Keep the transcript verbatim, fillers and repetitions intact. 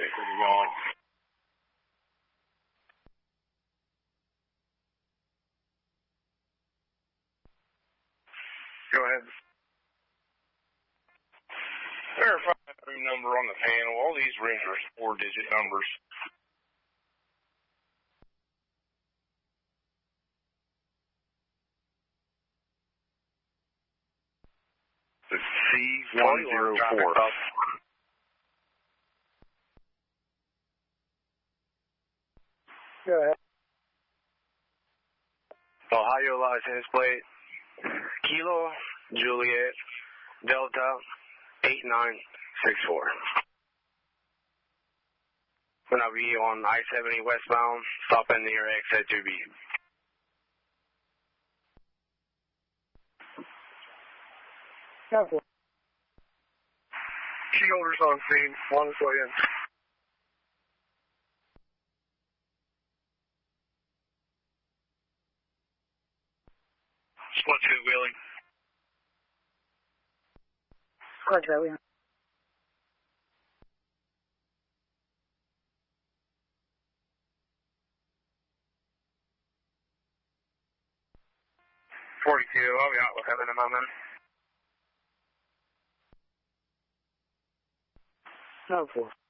traffic will be going. Go ahead. Verify the room number on the panel. All these rooms are four-digit numbers. The C one zero four. Go ahead. Ohio license plate. Kilo Juliet Delta eight nine six four. When I'll be on I seventy westbound, stopping near exit two B. Careful. Key holders on scene, on his way in. Split two wheeling. Roger that, Leon. forty-two, I'll be out with him in a moment. No, four.